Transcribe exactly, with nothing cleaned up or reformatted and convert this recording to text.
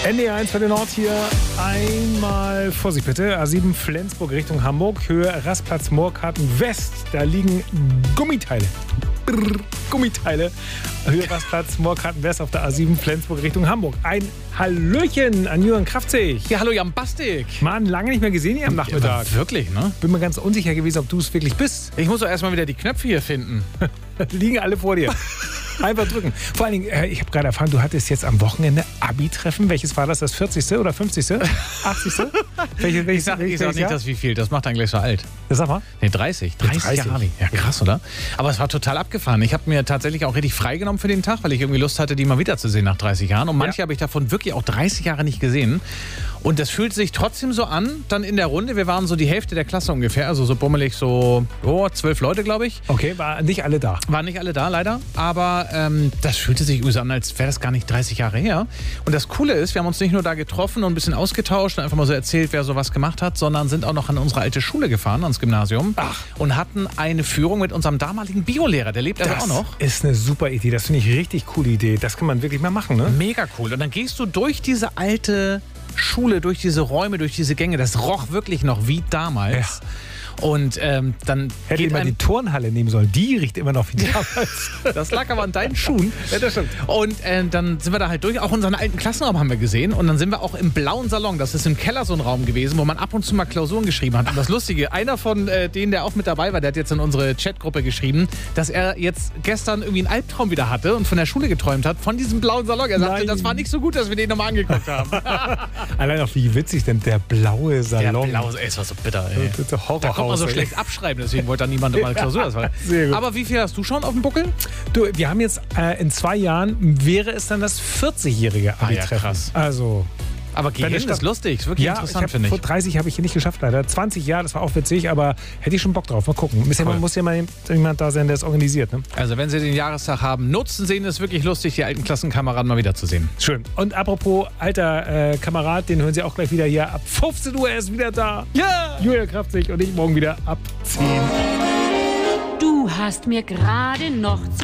N D R eins für den Nord hier. Einmal Vorsicht bitte. A sieben Flensburg Richtung Hamburg. Höhe Rastplatz Moorkarten West. Da liegen Gummiteile. Brrr, Gummiteile. Höhe Rastplatz Moorkarten West auf der A sieben Flensburg Richtung Hamburg. Ein Hallöchen an Jürgen Kraftzig. Ja, hallo Jan Bastik. Mann, lange nicht mehr gesehen hier am Nachmittag. Ja, wirklich, ne? Bin mir ganz unsicher gewesen, ob du es wirklich bist. Ich muss doch erstmal wieder die Knöpfe hier finden. Liegen alle vor dir. Einfach drücken. Vor allen Dingen, ich habe gerade erfahren, du hattest jetzt am Wochenende Abi-Treffen. Welches war das? Das vierzigste oder fünfzigste? achtzigste? Welche, welches, Ich sag, welches ich sag nicht, Jahr? das wie viel. Das macht dann gleich so alt. Das sag mal. Nee, dreißig. dreißig, dreißig. Jahre. Ja, krass, oder? Aber es war total abgefahren. Ich habe mir tatsächlich auch richtig freigenommen für den Tag, weil ich irgendwie Lust hatte, die mal wiederzusehen nach dreißig Jahren. Und manche Ja. habe ich davon wirklich auch dreißig Jahre nicht gesehen. Und das fühlt sich trotzdem so an, dann in der Runde. Wir waren so die Hälfte der Klasse ungefähr, also so bummelig so oh, zwölf Leute, glaube ich. Okay, waren nicht alle da. Waren nicht alle da, leider. Aber ähm, das fühlte sich irgendwie so an, als wäre das gar nicht dreißig Jahre her. Und das Coole ist, wir haben uns nicht nur da getroffen und ein bisschen ausgetauscht und einfach mal so erzählt, wer sowas gemacht hat, sondern sind auch noch an unsere alte Schule gefahren, ans Gymnasium. Ach. Und hatten eine Führung mit unserem damaligen Biolehrer. Der lebt also Das auch noch. ist eine super Idee. Das finde ich richtig coole Idee. Das kann man wirklich mal machen, ne? Mega cool. Und dann gehst du durch diese alte Schule, durch diese Räume, durch diese Gänge. Das roch wirklich noch wie damals. Ja. Und ähm, dann Hätte geht immer ein die Turnhalle nehmen sollen. Die riecht immer noch wie damals. Das lag aber an deinen Schuhen. Ja, das stimmt. Und äh, dann sind wir da halt durch. Auch unseren alten Klassenraum haben wir gesehen. Und dann sind wir auch im blauen Salon. Das ist im Keller so ein Raum gewesen, wo man ab und zu mal Klausuren geschrieben hat. Und das Lustige, einer von äh, denen, der auch mit dabei war, der hat jetzt in unsere Chatgruppe geschrieben, dass er jetzt gestern irgendwie einen Albtraum wieder hatte und von der Schule geträumt hat, von diesem blauen Salon. Er sagte, Nein. das war nicht so gut, dass wir den nochmal angeguckt haben. Allein auch wie witzig denn der blaue Der Salon. blaue, ey, es war so bitter, ey. Das ist ein Da Horrorhaus. kommt man so ey. schlecht abschreiben, deswegen wollte da niemand mal Klausur. Das war. Sehr gut. Aber wie viel hast du schon auf dem Buckel? Du, wir haben jetzt äh, in zwei Jahren, wäre es dann das vierzigjährige Ah, ja, Abi-Treffen. krass. Also, Aber gehen Wenn ist es statt- lustig, ist wirklich ja, ich interessant, hab, finde vor ich. dreißig habe ich hier nicht geschafft, leider. zwanzig Jahre, das war auch witzig, aber hätte ich schon Bock drauf. Mal gucken. Muss ja, Cool. mal, muss ja mal jemand da sein, der es organisiert. Ne? Also wenn Sie den Jahrestag haben, nutzen Sie ihn, ist wirklich lustig, die alten Klassenkameraden mal wiederzusehen. Schön. Und apropos alter äh, Kamerad, den hören Sie auch gleich wieder hier ab fünfzehn Uhr. Er ist wieder da. Ja! Julia Kraftzig und ich morgen wieder ab zehn. Du hast mir gerade noch